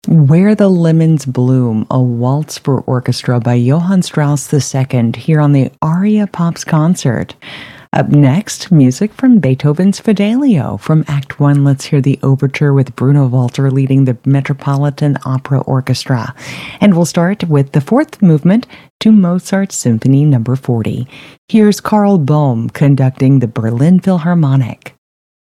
Where the Lemons Bloom, a waltz for orchestra by Johann Strauss II, here on the Aria Pops concert. Up next, music from Beethoven's Fidelio. From Act 1, let's hear the overture with Bruno Walter leading the Metropolitan Opera Orchestra. And we'll start with the fourth movement to Mozart's Symphony No. 40. Here's Karl Boehm conducting the Berlin Philharmonic.